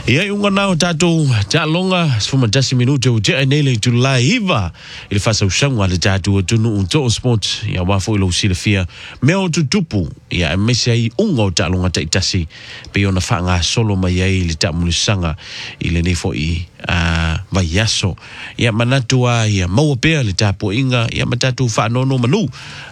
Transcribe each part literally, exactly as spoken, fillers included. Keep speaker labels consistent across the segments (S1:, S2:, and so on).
S1: Ia unga nao tatu ta longa sfuma dasi minute o te nele tu laiva il fasa usanga le tatu tunu unto sport ya wafo ilo silafia meo tu tupu ya mesi ai unga o ta longa ta itasi pe ona fanga solo mai ai le ta mulisanga ile ne fo i a vaiaso ya manatua ya mau pe le tapo inga ya matatu fa nono manu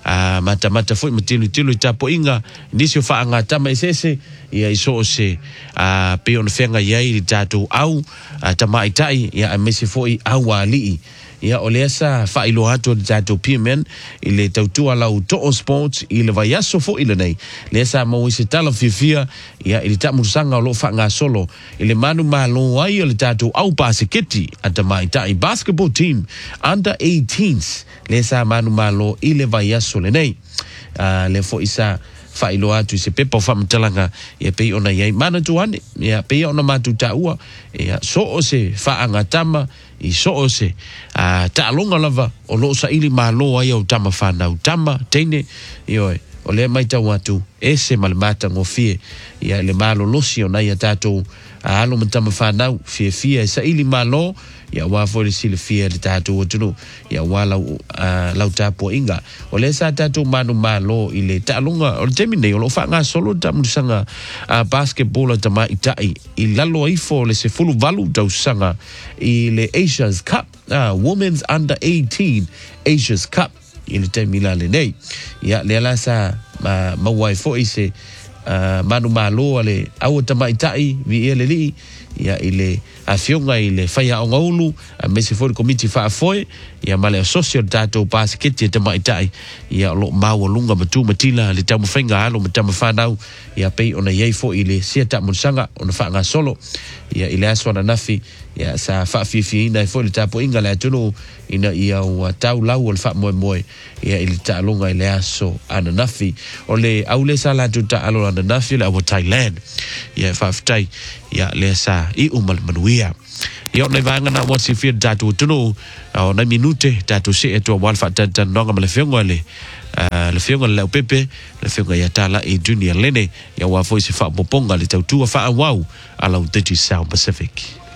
S1: a mata mata fo matilu tilu tapo inga ndisio fa anga tama isese ya iso se a pe ona fenga ya i tatu au tama itai ya mesi fo i awali ya olesa fa ilo hato tatu pimen ile tautua la uto sport ile vaiaso fo ile nei lesa mo isi tala fifia ya ile tamu sanga lo fa nga solo ile manu malo ai ile tatu au basiketi atama itai basketball team under eighteens lesa manu malo ile vaiaso le nei uh, le fo isa fa ilo atu se pepa fa mtalanga ya pe ona yai mana tuane ya pe ona matu taua ya so o se fa angatama i so o se a ta longa lava o lo sa ili malo ai o tama fa na utama tene yo o le mai ta watu ese malmata ngofie ya le malo losi ona ya tato a alo mtama fa na fie fie sa ili malo ya wa fo le sile fie le tato tunu ya wala uh, lau tapo inga o le sa tato manu malo ile ta longa o temine o lo fa nga solo tam sanga uh, basketball tama itai ilalo ifo le se fulu valu tau sanga ile Asia's Cup uh, Women's Under eighteen Asia's Cup ile temila le nei ya le la sa ma ma wai fo ise uh, manu malo ale au tama itai vi ele li ya ile afionga ile faya ongaulu mesi for committee fa foi ya male social tato basket te mai tai ya lo mawo lunga matu matila le tamu fenga alo matamu fanau ya pei ona yei fo ile sieta munsanga ona fa nga solo ya ile aswana nafi ya sa fa fi fi na fo le tapo inga la tunu ina ia wa tau lau fa mo mo ya ile ta longa ile aso ana nafi ole aule sala tuta alo ana nafi la wa Thailand ya fa ftai ya le sa i umal manuia yo nei vanga na what's if datu tunu o na minute datu se eto wal fa tata nonga male fengo le le fengo le pepe le fengo ya tala e junior lene ya wa voice fa poponga le tautua fa wow ala thirty South Pacific.